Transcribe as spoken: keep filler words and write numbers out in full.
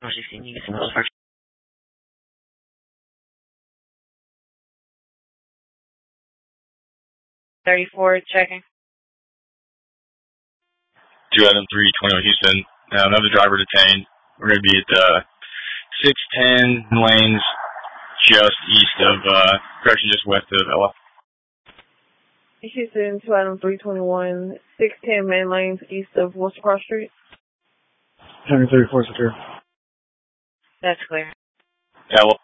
sixteen, you get some first. thirty-four, checking. two item three twenty-one Houston. Now another driver detained. We're going to be at uh, six ten lanes just east of, uh, correction, just west of Ella. Houston, two item three twenty-one, six ten main lanes east of Worcester Cross Street. one thirty-four secure. That's clear. Ella.